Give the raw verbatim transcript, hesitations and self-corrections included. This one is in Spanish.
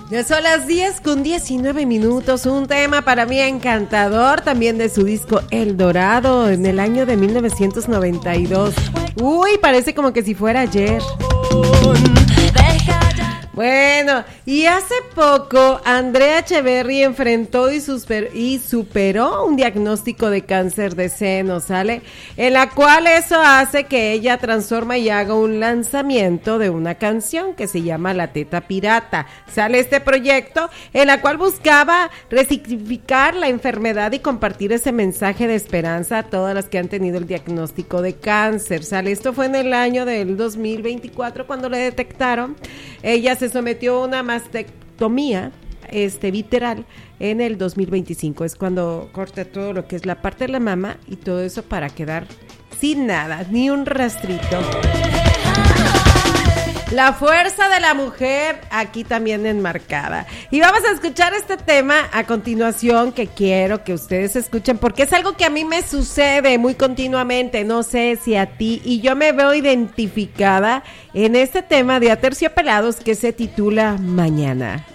Ya son las diez con diecinueve minutos, un tema para mí encantador, también de su disco El Dorado, en el año de mil novecientos noventa y dos. Uy, parece como que si fuera ayer. Bueno, y hace poco Andrea Echeverri enfrentó y, super, y superó un diagnóstico de cáncer de seno, ¿sale? En la cual eso hace que ella transforma y haga un lanzamiento de una canción que se llama La Teta Pirata. Sale este proyecto en la cual buscaba resignificar la enfermedad y compartir ese mensaje de esperanza a todas las que han tenido el diagnóstico de cáncer, ¿sale? Esto fue en el año del dos mil veinticuatro cuando le detectaron. Ella se Se sometió a una mastectomía este, visceral en el dos mil veinticinco. Es cuando corta todo lo que es la parte de la mama y todo eso para quedar sin nada, ni un rastrito. La fuerza de la mujer aquí también enmarcada. Y vamos a escuchar este tema a continuación, que quiero que ustedes escuchen porque es algo que a mí me sucede muy continuamente, no sé si a ti, y yo me veo identificada en este tema de Aterciopelados que se titula Mañana.